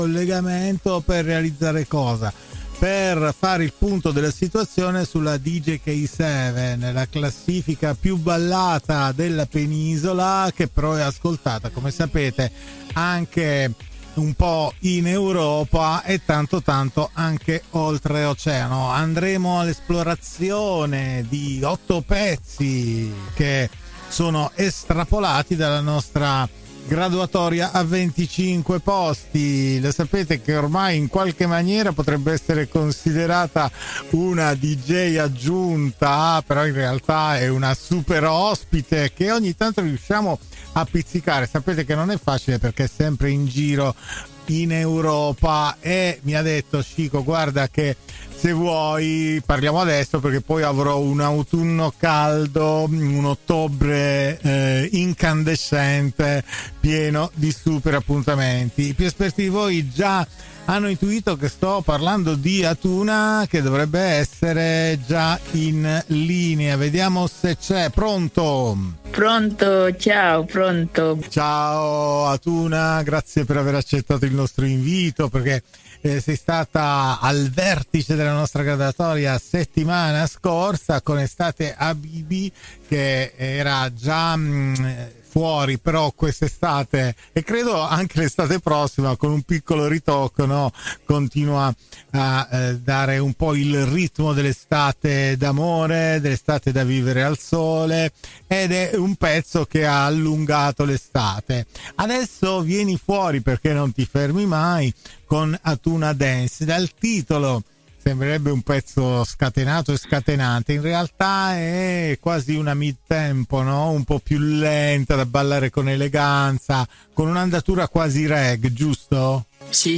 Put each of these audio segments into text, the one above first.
collegamento per realizzare cosa? Per fare il punto della situazione sulla DJK7, la classifica più ballata della penisola, che però è ascoltata, come sapete, anche un po' in Europa e tanto anche oltreoceano. Andremo all'esplorazione di 8 pezzi che sono estrapolati dalla nostra graduatoria a 25 posti. Lo sapete che ormai in qualche maniera potrebbe essere considerata una DJ aggiunta, però in realtà è una super ospite che ogni tanto riusciamo a pizzicare. Sapete che non è facile perché è sempre in giro in Europa e mi ha detto: Chico, guarda che se vuoi parliamo adesso perché poi avrò un autunno caldo, un ottobre incandescente, pieno di super appuntamenti. I più esperti di voi già hanno intuito che sto parlando di Atuna, che dovrebbe essere già in linea. Vediamo se c'è. Pronto? Pronto, ciao, pronto. Ciao Atuna, grazie per aver accettato il nostro invito, perché sei stata al vertice della nostra graduatoria settimana scorsa con Estate Habibi, che era già fuori, però quest'estate e credo anche l'estate prossima con un piccolo ritocco, no? Continua a dare un po' il ritmo dell'estate d'amore, dell'estate da vivere al sole, ed è un pezzo che ha allungato l'estate. Adesso vieni fuori perché non ti fermi mai con Atuna Dance. Dal titolo sembrerebbe un pezzo scatenato e scatenante, in realtà è quasi una mid-tempo, no? Un po' più lenta da ballare con eleganza, con un'andatura quasi reggae, giusto? Sì,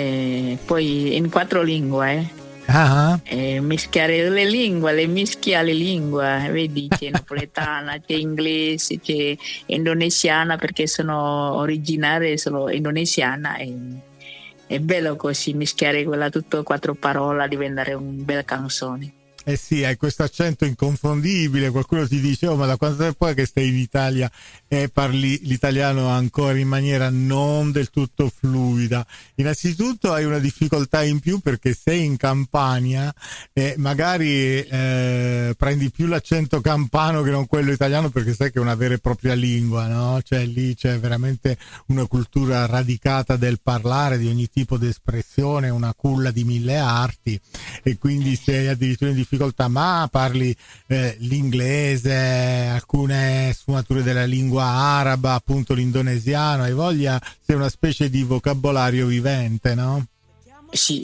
poi in 4 lingue. Mischiare le lingue, le mischia le lingue, vedi, c'è napoletana, c'è inglese, c'è indonesiana, perché sono originaria, sono indonesiana e è bello così mischiare quella tutto 4 parole, diventare un bel canzone. Eh sì, hai questo accento inconfondibile. Qualcuno ti dice: oh, ma da quanto tempo è che stai in Italia e parli l'italiano ancora in maniera non del tutto fluida? Innanzitutto hai una difficoltà in più perché sei in Campania e magari prendi più l'accento campano che non quello italiano, perché sai che è una vera e propria lingua, no? Cioè lì c'è veramente una cultura radicata del parlare, di ogni tipo di espressione, una culla di 1000 arti, e quindi sei addirittura in difficoltà, ma parli l'inglese, alcune sfumature della lingua araba, appunto l'indonesiano, hai voglia, sei una specie di vocabolario vivente, no? Sì,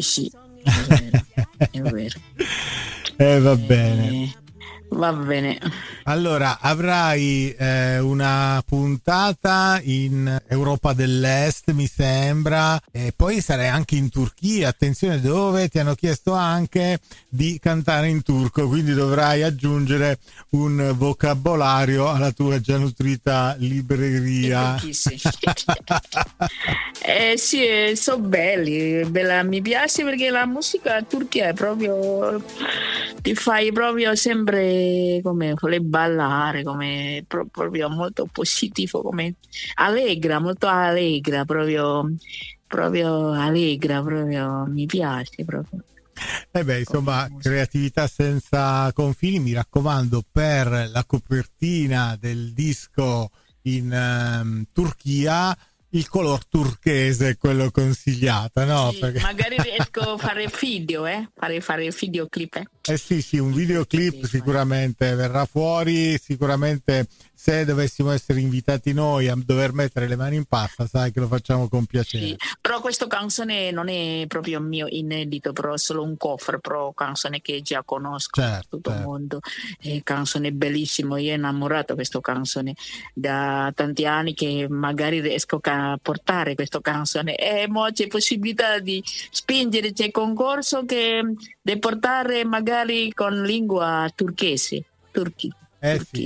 è vero. Va bene. Va bene. Allora, avrai una puntata in Europa dell'Est, mi sembra, e poi sarai anche in Turchia, attenzione, dove ti hanno chiesto anche di cantare in turco, quindi dovrai aggiungere un vocabolario alla tua già nutrita libreria. Sì, sono belli, mi piace perché la musica turca è proprio, ti fai proprio sempre come vuole ballare, come proprio molto positivo, come molto allegra, proprio allegra, proprio mi piace proprio. Insomma, creatività senza confini. Mi raccomando, per la copertina del disco in Turchia il color turchese è quello consigliato, no? Sì, perché... magari riesco a fare video, fare videoclip. Sì, un videoclip sicuramente verrà fuori, sicuramente se dovessimo essere invitati noi a dover mettere le mani in pasta, sai che lo facciamo con piacere. Sì, però questo canzone non è proprio mio inedito, però è solo un cover, però canzone che già conosco, tutto il mondo, è canzone bellissimo, io ho innamorato di questo canzone da tanti anni, che magari riesco a portare questo canzone e c'è possibilità di spingere, c'è concorso che di portare magari con lingua turchese, Sì.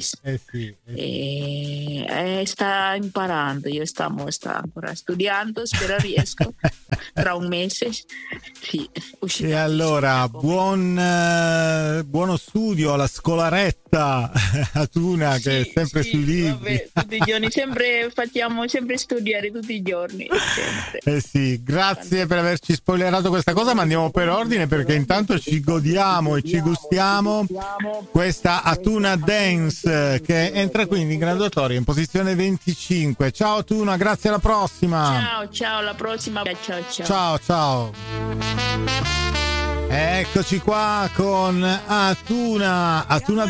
Sta imparando, io sto ancora studiando, spero riesco tra un mese. Sì, e allora buono studio alla scolaretta a Tuna, che è sempre sui libri. Vabbè, tutti i giorni facciamo sempre studiare tutti i giorni, sempre. Sì, grazie per averci spoilerato questa cosa, ma andiamo per ordine, perché intanto ci godiamo e ci gustiamo questa Atuna Dance, che entra quindi in graduatoria in posizione 25. Ciao Tuna, grazie, alla prossima. Ciao, alla prossima. Ciao. Eccoci qua con Atuna